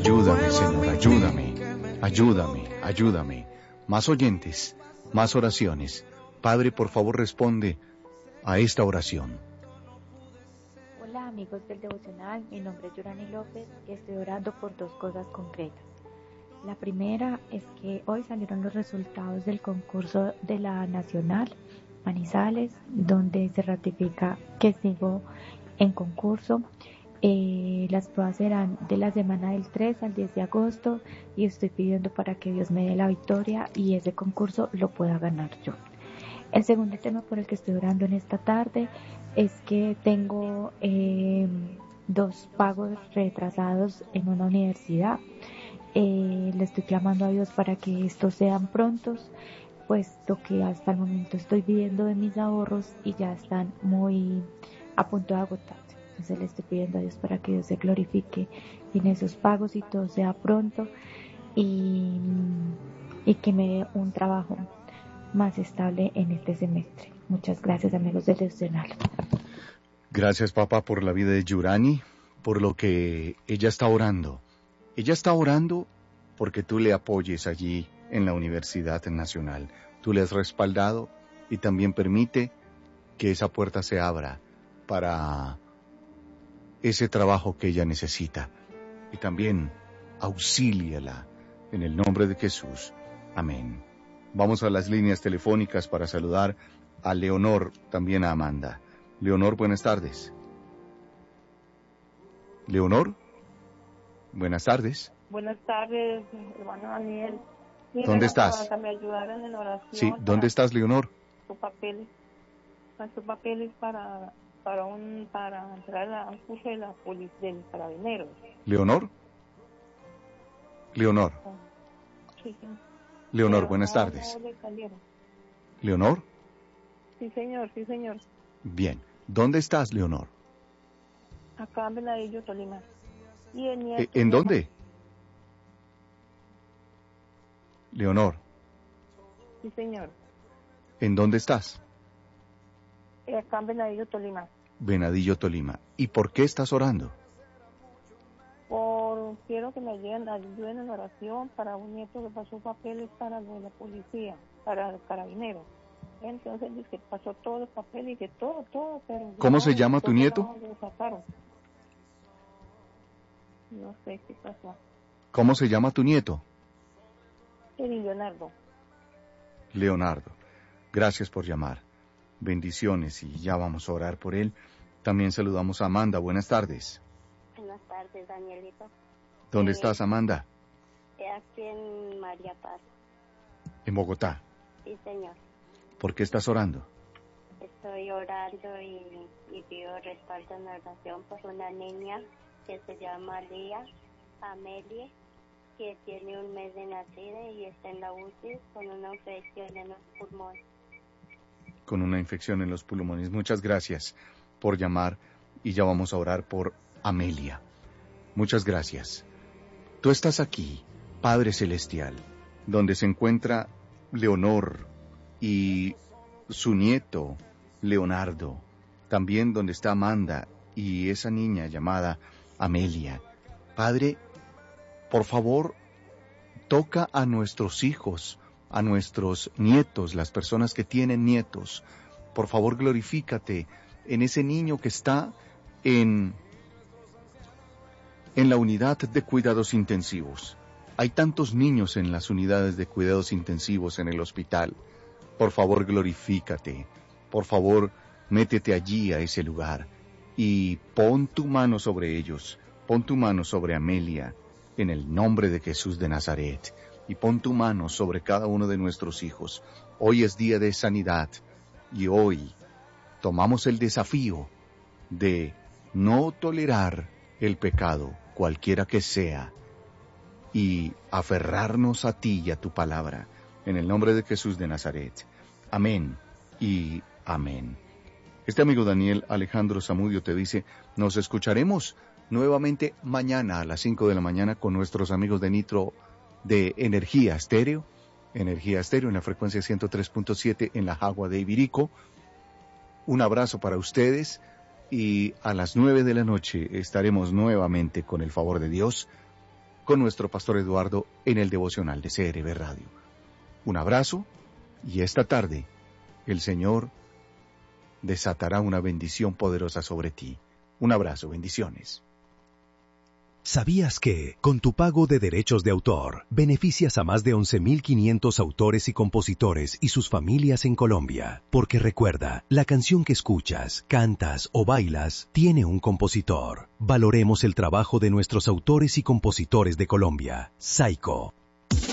Ayúdame, Señor, ayúdame, ayúdame, ayúdame. Más oyentes, más oraciones. Padre, por favor, responde a esta oración. Hola amigos del devocional, mi nombre es Yorani López y estoy orando por dos cosas concretas. La primera es que hoy salieron los resultados del concurso de la Nacional Manizales, donde se ratifica que sigo en concurso. Las pruebas serán de la semana del 3 al 10 de agosto y estoy pidiendo para que Dios me dé la victoria y ese concurso lo pueda ganar yo. El segundo tema por el que estoy orando en esta tarde es que tengo 2 pagos retrasados en una universidad. Le estoy clamando a Dios para que estos sean prontos, puesto que hasta el momento estoy viviendo de mis ahorros y ya están muy a punto de agotarse. Entonces le estoy pidiendo a Dios para que Dios se glorifique en esos pagos y todo sea pronto y que me dé un trabajo más estable en este semestre. Muchas gracias, amigos del devocional. Gracias, papá, por la vida de Yorani, por lo que ella está orando. Ella está orando porque tú le apoyes allí en la Universidad Nacional. Tú le has respaldado y también permite que esa puerta se abra para ese trabajo que ella necesita. Y también auxíliala en el nombre de Jesús. Amén. Vamos a las líneas telefónicas para saludar a Leonor, también a Amanda. Leonor, buenas tardes. Leonor, buenas tardes. Buenas tardes, hermano Daniel. Mira, ¿Dónde estás? Para que me ayudaran en oración. Sí, ¿dónde estás, Leonor? Sus papeles para entrar a un curso de la del Carabineros. ¿Leonor? Leonor. Sí. Leonor, buenas tardes. ¿Leonor? Sí, señor. Bien. ¿Dónde estás, Leonor? Acá en Venadillo, Tolima. Y el nieto, ¿En dónde? Leonor. Sí, señor. ¿En dónde estás? Acá en Venadillo, Tolima. Venadillo, Tolima. ¿Y por qué estás orando? Quiero que me ayuden en oración para un nieto que pasó papeles para lo de la policía, para el carabinero. Entonces dice que pasó todos los papeles y que todo, pero... ¿Cómo se llama tu nieto? No lo sacaron. No sé qué pasó. ¿Cómo se llama tu nieto? Leonardo. Leonardo. Gracias por llamar. Bendiciones y ya vamos a orar por él. También saludamos a Amanda. Buenas tardes. Buenas tardes, Danielito. ¿Dónde estás, Amanda? Aquí en María Paz. En Bogotá. Sí, señor. ¿Por qué estás orando? Estoy orando y pido respaldo en oración por una niña que se llama Amelie, que tiene 1 mes de nacida y está en la UCI con una infección en los pulmones. Con una infección en los pulmones. Muchas gracias por llamar y ya vamos a orar por Amelia. Muchas gracias. Tú estás aquí, Padre Celestial, donde se encuentra Leonor y su nieto, Leonardo, también donde está Amanda y esa niña llamada Amelia. Padre, por favor, toca a nuestros hijos, a nuestros nietos, las personas que tienen nietos. Por favor, glorifícate en ese niño que está en la unidad de cuidados intensivos. Hay tantos niños en las unidades de cuidados intensivos en el hospital. Por favor, glorifícate. Por favor, métete allí a ese lugar y pon tu mano sobre ellos. Pon tu mano sobre Amelia en el nombre de Jesús de Nazaret. Y pon tu mano sobre cada uno de nuestros hijos. Hoy es día de sanidad y hoy tomamos el desafío de no tolerar el pecado, cualquiera que sea, y aferrarnos a ti y a tu palabra, en el nombre de Jesús de Nazaret. Amén y amén. Este amigo Daniel Alejandro Zamudio te dice, nos escucharemos nuevamente mañana a las 5 de la mañana con nuestros amigos de Nitro de Energía Estéreo en la frecuencia 103.7 en la Jagua de Ibirico. Un abrazo para ustedes. Y a las 9 de la noche estaremos nuevamente, con el favor de Dios, con nuestro pastor Eduardo en el devocional de CRB Radio. Un abrazo y esta tarde el Señor desatará una bendición poderosa sobre ti. Un abrazo, bendiciones. ¿Sabías que, con tu pago de derechos de autor, beneficias a más de 11.500 autores y compositores y sus familias en Colombia? Porque recuerda, la canción que escuchas, cantas o bailas tiene un compositor. Valoremos el trabajo de nuestros autores y compositores de Colombia. Saico.